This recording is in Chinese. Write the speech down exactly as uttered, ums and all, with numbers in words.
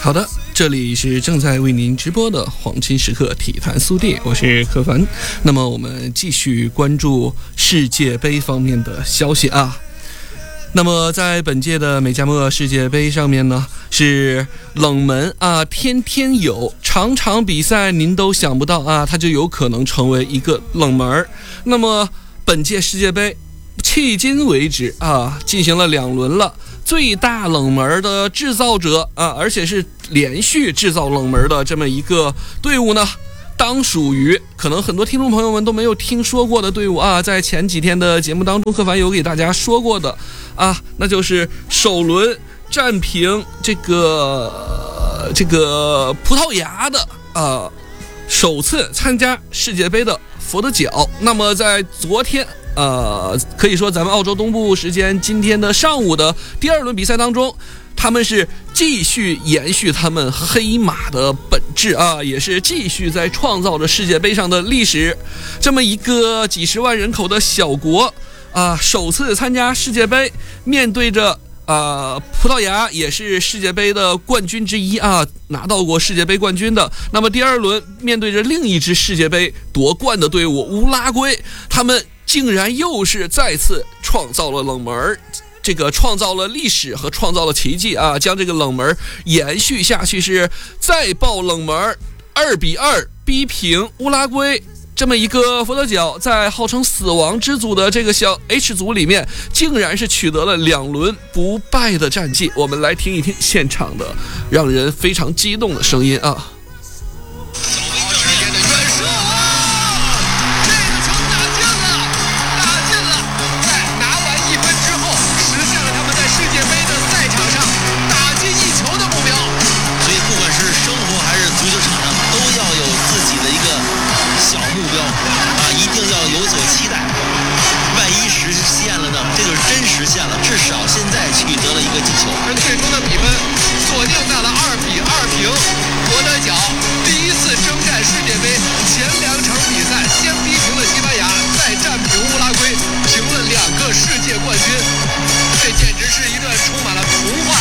好的，这里是正在为您直播的黄金时刻体坛速递，我是柯凡。那么我们继续关注世界杯方面的消息啊。那么在本届的美加墨世界杯上面呢，是冷门啊，天天有，场场比赛您都想不到啊，它就有可能成为一个冷门。那么本届世界杯迄今为止啊，进行了两轮了。最大冷门的制造者啊，而且是连续制造冷门的这么一个队伍呢，当属于可能很多听众朋友们都没有听说过的队伍啊。在前几天的节目当中，柯凡有给大家说过的啊，那就是首轮战平这个这个葡萄牙的啊，首次参加世界杯的佛得角。那么在昨天。呃，可以说咱们澳洲东部时间今天的上午的第二轮比赛当中，他们是继续延续他们黑马的本质啊，也是继续在创造着世界杯上的历史。这么一个几十万人口的小国啊，首次参加世界杯，面对着呃，葡萄牙也是世界杯的冠军之一啊，拿到过世界杯冠军的。那么第二轮面对着另一支世界杯夺冠的队伍乌拉圭，他们竟然又是再次创造了冷门，这个创造了历史和创造了奇迹啊！将这个冷门延续下去，是再爆冷门，二比二逼平乌拉圭。这么一个佛得角，在号称死亡之组的这个小 H 组里面，竟然是取得了两轮不败的战绩。我们来听一听现场的让人非常激动的声音啊！